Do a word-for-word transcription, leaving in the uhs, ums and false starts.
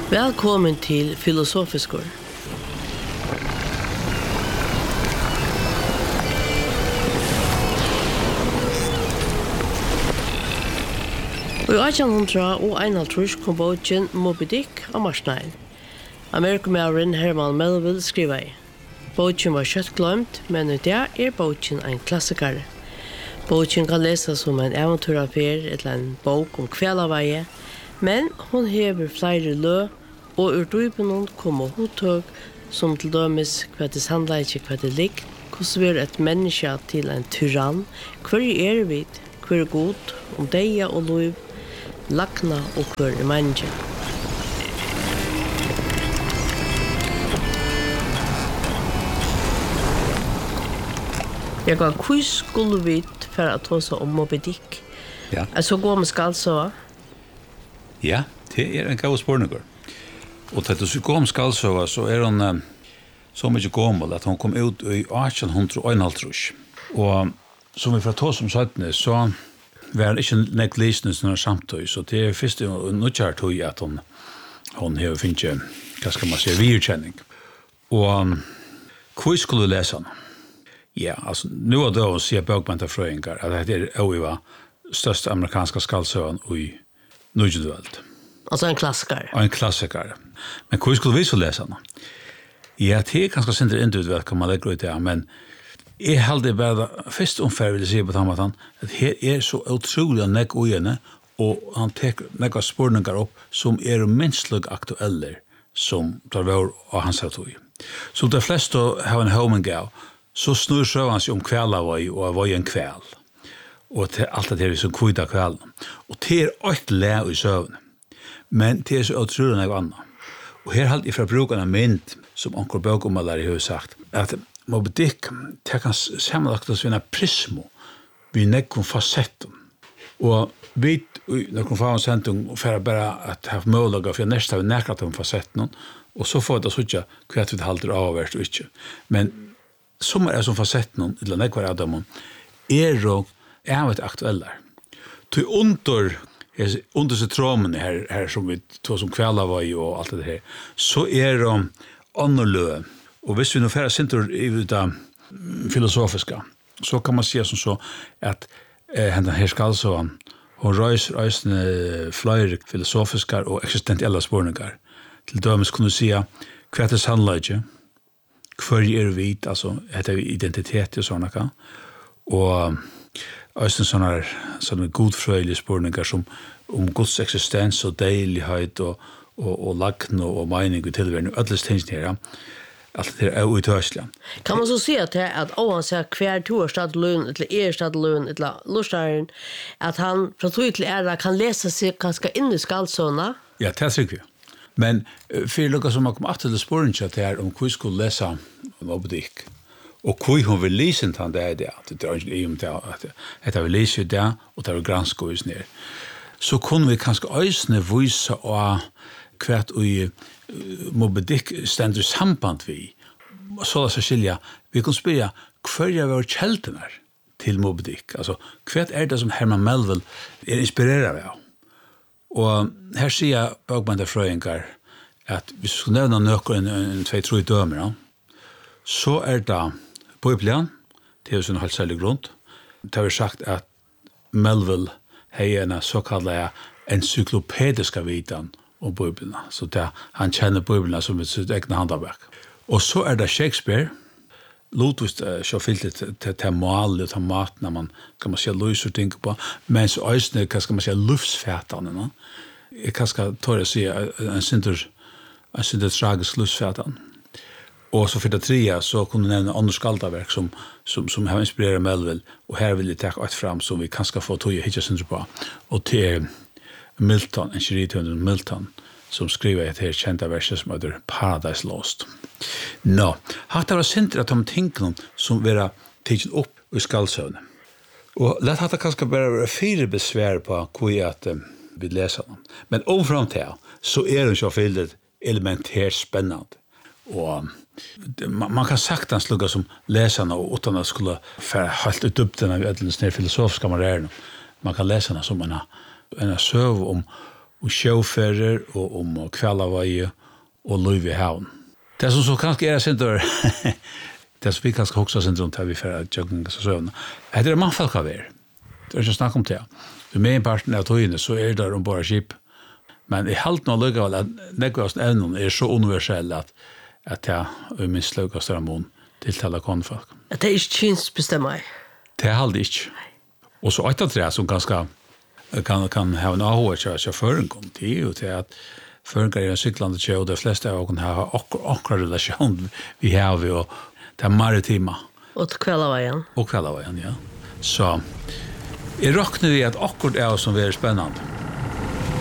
Välkommen till Filosofiskor. Og i eighteen einhaldtrýss kom boken Moby Dick av marsnaden. Amerikamauren Herman Melville skriver i. Boken var kjøtt glömt, men i dag er boken en klassiker. Boken kan leses som en eventyraffär eller en bok om kvelavveie, men hon hever flere lø, og ur dypen kommer hottøk som til dømes hva det handler ikke hva det ligger, hvordan vi er et menneske til en tyrann, hver er vi, hver er god, om deia og lov, lakna og hver er menneske. Jeg kan hva skulle vi for å ta seg om Moby Dick? Ja. Er så god med skaldsøva? Ja, det er en gav spørninger. Og til å gå om skaldsøva, så er hun uh, så mye gammel at hun kom ut i eighteen einhaldtrýss. Og som vi fra ta som sattene, så var det ikke nek lesende sånne samtøy, så det er først nødkjærtøy at hun, hun har finnet, hva skal man si, virkjenning. Og um, hva skulle du lese han? Ja, altså, nå er det å si bøkbantafrøyngar at det er øyva største amerikanske skaldsøven i nødgjødveld. Altså en klassiker. En klassiker. Men hva skulle vi så lese han? Ja, det er ganske sindre individuelt, kan man legge ut det, men jeg heldig bare først omfær vil jeg si på den måten, at her er så utrolig nekk ujene, og han tek nekka spørninger opp som er minstlig aktuelle som tar vår av hans tog. Så de fleste har en homengav, så snur sjøvan seg om kvelavøy og avøy en kvel. Og til alt det er som kvita kvelen. Og det er alt le i søvn. Men det er så utrolig noe annet. Og her halte jeg fra bruken av mynd, som onkel bøkomalari har sagt, at Moby Dick tek hans sammenlagt oss vinna prismo vi nekkum fasettum. Og vi nekkum fasettum for bare at ha målaga for nest har vi nekrat om fasettum, og så får det suttja hva vi halder avverst og ikke. Men som er som fasettum, eller nekvar av dem, er og er vet aktuellar. Til under under seg tråmene her, her som vi tog som kvelavøy og alt det her, så er det um, annerløy. Og hvis vi nå færre sinter i det filosofiska, så kan man si som så at eh, henne her skal så han, hun røyser øysene flere filosofiske og eksistentielle spørninger. Til dømes kunne si hva er det sannlegge, hva er vit, altså heter identitet og sånne, og øysene sånne, sånne godfrøyelige spørninger som om Guds eksistens og deilighet og, og, og lagn og, og mening og tilværende, og alle tingene her, alt det er utørselig. Kan man så si at det er at oansett hver to er stadløn, eller er stadløn, eller lustaren, at han fra tog til æra kan lese seg ganske inn i skaldsøna? Ja, det er sikkert. Men for noe som har kommet til spørsmålet til er om hva skulle lese Moby Dick, og hva hun vil lese til han det er det, det er ikke om det, at jeg vil lese det, og det er granske oss ned. Så kunne vi kanskje øsne vise av hvert og Moby Dick stender samband vi, så la seg skilja, vi kan spørre hva er våre kjeldene til Moby Dick, altså hva er det som Herman Melville er inspireret av. Og her sier bøkbandafrøyngar at hvis vi skal nevne nøkker en, en tvei tro i dømer, så er det Bibelen, det er jo sånn helt særlig grunn. Det har vi sagt at Melville har en såkallet encyklopediska vidan om Bibelen. Så det, han kjenner Bibelen som et sitt egne handarbeid. Og så er det Shakespeare, Lodvist uh, så fyllt til, til, til mål og til mat når man kan man si løser ting på, men så øyne hva skal man si luftsfætene. No? Jeg kan skal tåre si en synder en synder tragisk luftsfætene. Og så for det tredje så kunne jeg nevne andre skaldaverk som, som, som har inspireret Melville, og her vil jeg ta et fram som vi kan skal få tog hitje synder på. Og til Milton, en kjeritønder Milton, som skriver et her kjente verset som heter Paradise Lost. Nå, hatt det var synder at de tingene som vil ha tidsen opp i skaldsøvnet. Og lett hatt det kanskje bare være fire besvær på hvor jeg at um, vi leser dem. Men overfram til så er det så fyldet elementært spennende. Og man, man kan saktans lukka som leserne og utan at skulle være helt ut dybden av ødelens nere filosofiska mareren. Man kan lese den som en, en søv om, og sjåfører, og om kvellavøye, og løy i havn. Det som så kanskje er sinter, det som vi kanskje også sinter om til vi får jøkken og søvn, det er mannfolk av er. Det er ikke snakk om det. Du med en parten av togene, så er det ombord skip. Men i halvt nå lykker vel at nekvast evnen er så universell at at jeg er minst løkast av mån til tala konfolk. At det er ikke kjønnsbestemme. Det er halvt ikke. Og så etter tre som ganske kan, kan ha en avhånd til sjåføren kom til, og til at føringer er en syklande tjej, og de fleste av oss har akkurat relasjon vi har vi, og det er maritima. Og til kveldaveien. Og kveldaveien, ja. Så jeg råkner vi at akkurat er som er spennende.